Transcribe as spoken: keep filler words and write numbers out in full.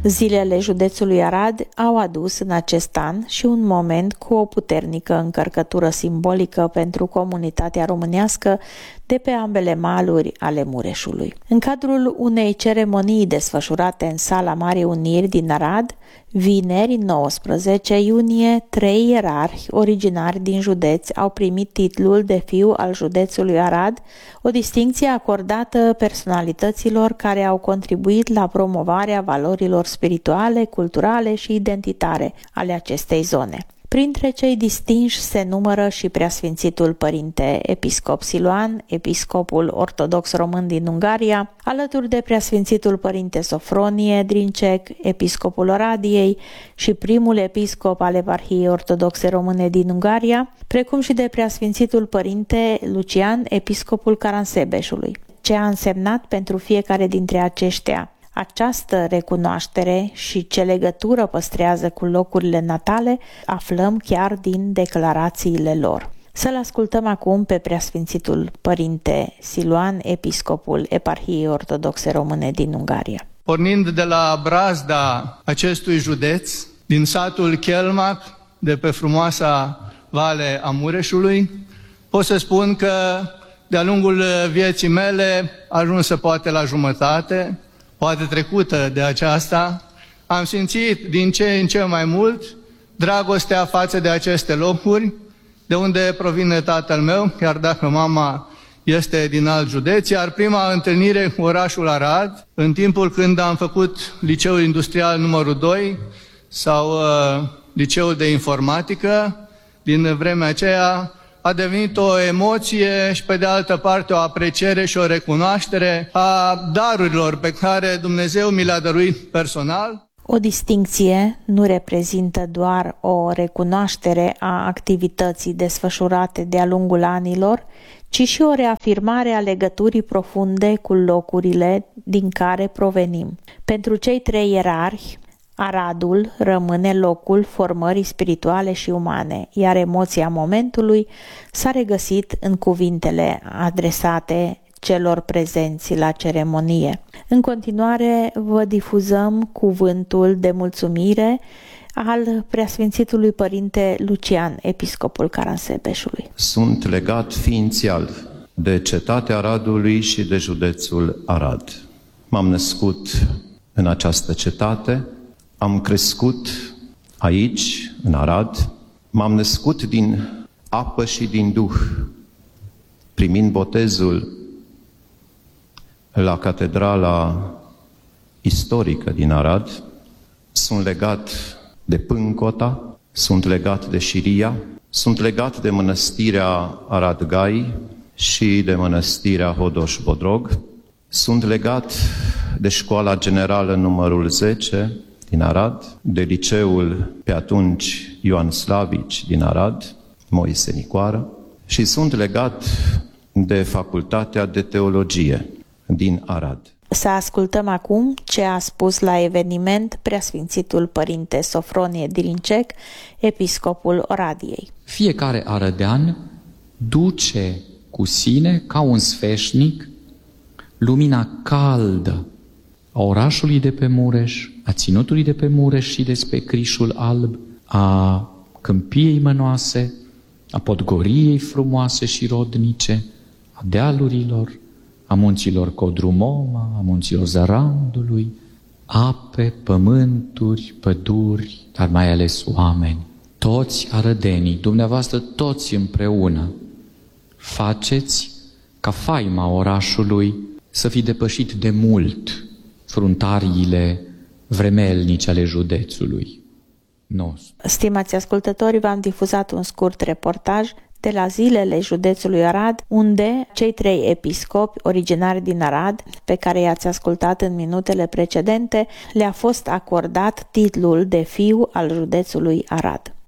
Zilele județului Arad au adus în acest an și un moment cu o puternică încărcătură simbolică pentru comunitatea românească de pe ambele maluri ale Mureșului. În cadrul unei ceremonii desfășurate în Sala Marii Uniri din Arad, vineri nouăsprezece iunie, trei ierarhi originari din județ au primit titlul de fiu al județului Arad, o distincție acordată personalităților care au contribuit la promovarea valorilor spirituale, culturale și identitare ale acestei zone. Printre cei distinși se numără și Preasfințitul Părinte Episcop Siluan, episcopul ortodox român din Ungaria, alături de Preasfințitul Părinte Sofronie Drincec, episcopul Oradiei și primul episcop al Eparhiei Ortodoxe Române din Ungaria, precum și de Preasfințitul Părinte Lucian, episcopul Caransebeșului. Ce a însemnat pentru fiecare dintre aceștia această recunoaștere și ce legătură păstrează cu locurile natale, aflăm chiar din declarațiile lor. Să-l ascultăm acum pe Preasfințitul Părinte Siluan, episcopul Eparhiei Ortodoxe Române din Ungaria. Pornind de la brazda acestui județ, din satul Chelmac, de pe frumoasa vale a Mureșului, pot să spun că de-a lungul vieții mele, ajunsă poate la jumătate, poate trecută de aceasta, am simțit din ce în ce mai mult dragostea față de aceste locuri, de unde provine tatăl meu, chiar dacă mama este din alt județ, iar prima întâlnire cu orașul Arad, în timpul când am făcut liceul industrial numărul doi sau uh, liceul de informatică, din vremea aceea a devenit o emoție și pe de altă parte o apreciere și o recunoaștere a darurilor pe care Dumnezeu mi le-a dăruit personal. O distincție nu reprezintă doar o recunoaștere a activității desfășurate de-a lungul anilor, ci și o reafirmare a legăturii profunde cu locurile din care provenim. Pentru cei trei ierarhi, Aradul rămâne locul formării spirituale și umane, iar emoția momentului s-a regăsit în cuvintele adresate celor prezenți la ceremonie. În continuare vă difuzăm cuvântul de mulțumire al Preasfințitului Părinte Lucian, episcopul Caransebeșului. Sunt legat ființial de cetatea Aradului și de județul Arad. M-am născut în această cetate, am crescut aici, în Arad, m-am născut din apă și din Duh, primind botezul la catedrala istorică din Arad. Sunt legat de Pâncota, sunt legat de Șiria, sunt legat de mănăstirea Arad Gai și de mănăstirea Hodoș Bodrog, sunt legat de școala generală numărul zece, din Arad, de liceul pe atunci Ioan Slavici din Arad, Moise Nicoară, și sunt legat de Facultatea de Teologie din Arad. Să ascultăm acum ce a spus la eveniment Preasfințitul Părinte Sofronie Drincec, episcopul Oradiei. Fiecare arădean duce cu sine, ca un sfeșnic, lumina caldă a orașului de pe Mureș, a ținutului de pe Mureș și despre Crișul Alb, a câmpiei mănoase, a podgoriei frumoase și rodnice, a dealurilor, a munților Codrumoma, a munților Zarandului, ape, pământuri, păduri, dar mai ales oameni. Toți arădenii, dumneavoastră toți împreună, faceți ca faima orașului să fi depășit de mult fruntariile vremelnice ale județului nostru. Stimați ascultători, v-am difuzat un scurt reportaj de la zilele județului Arad, unde cei trei episcopi originari din Arad, pe care i-ați ascultat în minutele precedente, le-a fost acordat titlul de fiu al județului Arad.